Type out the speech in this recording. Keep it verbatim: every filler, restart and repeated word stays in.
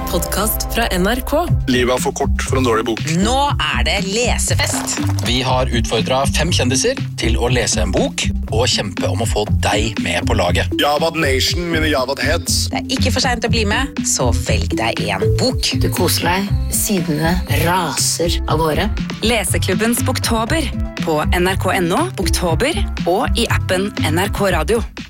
podcast fra N R K. Livet er for kort for en dårlig bok. Nå er det lesefest. Vi har utfordret fem kjendiser til å lese en bok og kjempe om å få deg med på laget. Javad Nation, mine Javad Heads. Det er ikke for sent å bli med, så velg deg en bok. Du koser deg, sidene raser av gårde. Leseklubbens Boktober på N R K punktum no, Boktober og i appen N R K Radio.